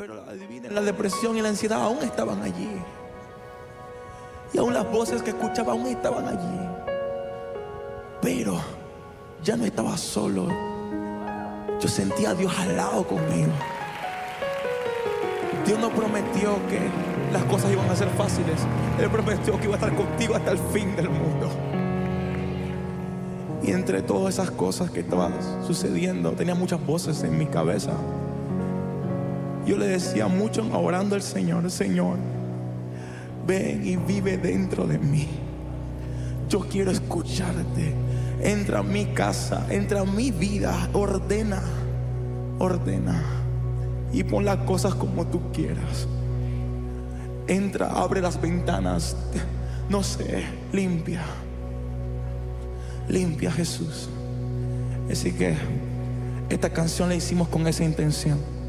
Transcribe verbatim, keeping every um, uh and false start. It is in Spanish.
Pero adivinen, la depresión y la ansiedad aún estaban allí. Y aún las voces que escuchaba aún estaban allí. Pero ya no estaba solo. Yo sentía a Dios al lado conmigo. Dios no prometió que las cosas iban a ser fáciles. Él prometió que iba a estar contigo hasta el fin del mundo. Y entre todas esas cosas que estaban sucediendo, tenía muchas voces en mi cabeza. Yo le decía mucho orando al Señor: Señor, ven y vive dentro de mí. Yo quiero escucharte. Entra a mi casa, entra a mi vida, ordena, ordena y pon las cosas como tú quieras. Entra, abre las ventanas, no sé, limpia, limpia, Jesús. Así que esta canción la hicimos con esa intención.